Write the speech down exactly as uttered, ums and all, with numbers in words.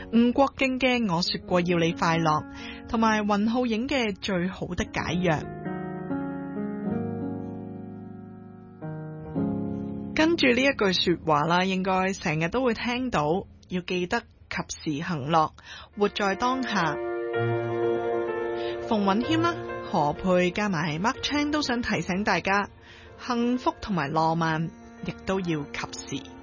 吳國敬嘅《我說過要你快樂》，同埋雲浩影嘅《最好的解藥》。跟住呢一句說話啦，應該成日都會聽到，要記得及時行樂，活在當下。馮允謙啦、何佩加埋 Mark Chan 都想提醒大家，幸福同埋浪漫亦都要及時。